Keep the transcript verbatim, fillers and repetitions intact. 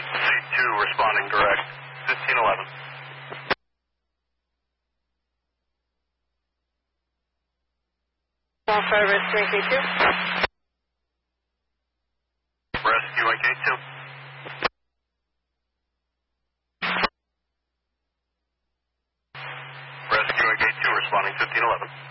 C two responding direct, fifteen eleven. One five rescuing K two. Rescuing K two. Rescuing K two responding fifteen eleven.